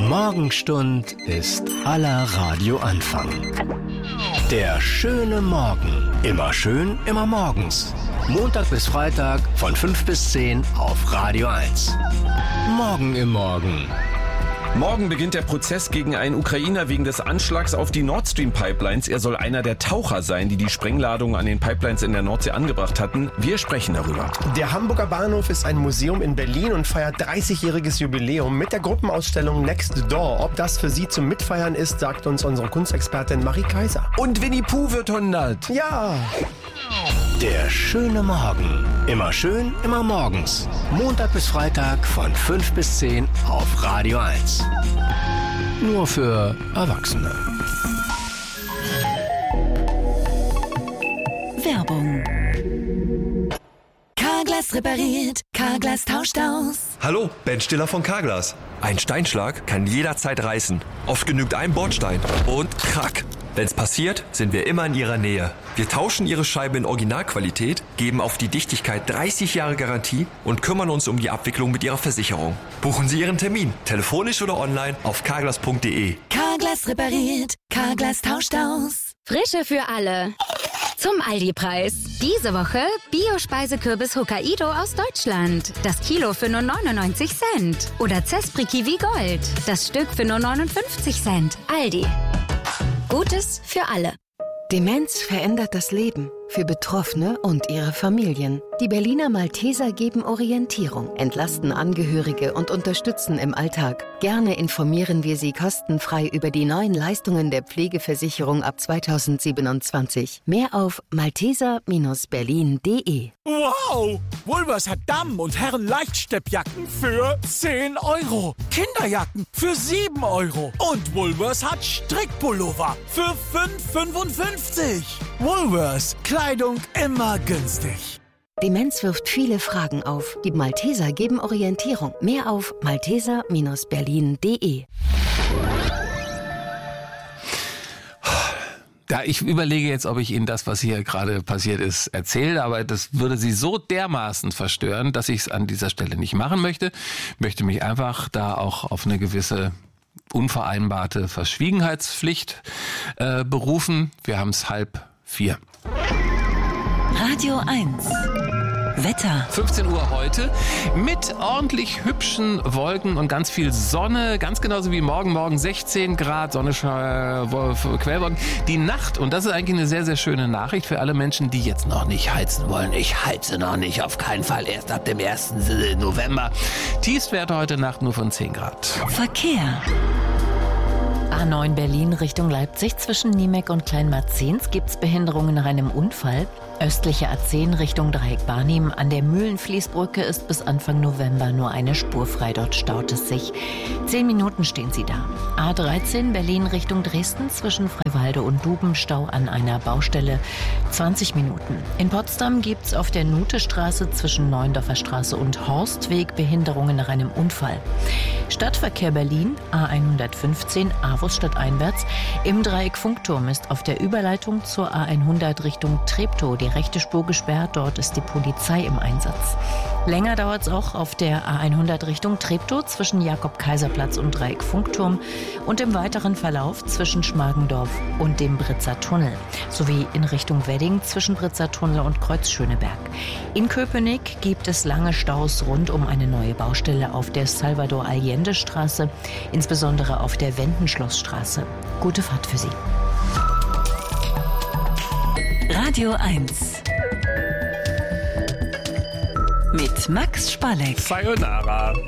Morgenstund ist aller Radioanfang. Der schöne Morgen. Immer schön, immer morgens. Montag bis Freitag von 5 bis 10 auf Radio 1. Morgen im Morgen. Morgen beginnt der Prozess gegen einen Ukrainer wegen des Anschlags auf die Nord Stream Pipelines. Er soll einer der Taucher sein, die die Sprengladungen an den Pipelines in der Nordsee angebracht hatten. Wir sprechen darüber. Der Hamburger Bahnhof ist ein Museum in Berlin und feiert 30-jähriges Jubiläum mit der Gruppenausstellung Next Door. Ob das für Sie zum Mitfeiern ist, sagt uns unsere Kunstexpertin Marie Kaiser. Und Winnie Pooh wird 100. Ja! Der schöne Morgen. Immer schön, immer morgens. Montag bis Freitag von 5 bis 10 auf Radio 1. Nur für Erwachsene. Werbung. Carglass repariert, Carglass tauscht aus. Hallo, Ben Stiller von Carglass. Ein Steinschlag kann jederzeit reißen. Oft genügt ein Bordstein und krack. Wenn's passiert, sind wir immer in Ihrer Nähe. Wir tauschen Ihre Scheibe in Originalqualität, geben auf die Dichtigkeit 30 Jahre Garantie und kümmern uns um die Abwicklung mit Ihrer Versicherung. Buchen Sie Ihren Termin, telefonisch oder online auf carglass.de. Carglass repariert, Carglass tauscht aus. Frische für alle. Zum Aldi-Preis. Diese Woche Bio-Speisekürbis Hokkaido aus Deutschland. Das Kilo für nur 99 Cent. Oder Zespri Kiwi Gold. Das Stück für nur 59 Cent. Aldi. Gutes für alle. Demenz verändert das Leben für Betroffene und ihre Familien. Die Berliner Malteser geben Orientierung, entlasten Angehörige und unterstützen im Alltag. Gerne informieren wir Sie kostenfrei über die neuen Leistungen der Pflegeversicherung ab 2027. Mehr auf malteser-berlin.de. Wow! Woolworths hat Damen- und Herren-Leichtsteppjacken für 10 €. Kinderjacken für 7 €. Und Woolworths hat Strickpullover für 5,55 €. Woolworths. Kleidung immer günstig. Demenz wirft viele Fragen auf. Die Malteser geben Orientierung. Mehr auf malteser-berlin.de. Ja, ich überlege jetzt, ob ich Ihnen das, was hier gerade passiert ist, erzähle, aber das würde Sie so dermaßen verstören, dass ich es an dieser Stelle nicht machen möchte. Ich möchte mich einfach da auch auf eine gewisse unvereinbarte Verschwiegenheitspflicht berufen. Wir haben es 3:30. Radio 1. Wetter. 15 Uhr heute mit ordentlich hübschen Wolken und ganz viel Sonne, ganz genauso wie morgen 16 Grad, Sonne, Quellwolken. Die Nacht, und das ist eigentlich eine sehr, sehr schöne Nachricht für alle Menschen, die jetzt noch nicht heizen wollen. Ich heize noch nicht, auf keinen Fall, erst ab dem 1. November. Tiefstwerte heute Nacht nur von 10 Grad. Verkehr. A9 Berlin Richtung Leipzig zwischen Niemek und Kleinmarzens gibt's Behinderungen nach einem Unfall. Östliche A10 Richtung Dreieck Barnim. An der Mühlenfließbrücke ist bis Anfang November nur eine Spur frei. Dort staut es sich. 10 Minuten stehen Sie da. A13 Berlin Richtung Dresden zwischen Freiwalde und Dubenstau an einer Baustelle. 20 Minuten. In Potsdam gibt's auf der Nutestraße zwischen Neuendorfer Straße und Horstweg Behinderungen nach einem Unfall. Stadtverkehr Berlin A115 Avus stadteinwärts. Im Dreieck Funkturm ist auf der Überleitung zur A100 Richtung Treptow die rechte Spur gesperrt. Dort ist die Polizei im Einsatz. Länger dauert es auch auf der A100 Richtung Treptow zwischen Jakob-Kaiser-Platz und Dreieck Funkturm und im weiteren Verlauf zwischen Schmargendorf und dem Britzer Tunnel sowie in Richtung Wedding zwischen Britzer Tunnel und Kreuz Schöneberg. In Köpenick gibt es lange Staus rund um eine neue Baustelle auf der Salvador-Allende-Straße, insbesondere auf der Wendenschlossstraße. Gute Fahrt für Sie. Radio 1 mit Max Spalleck. Sayonara.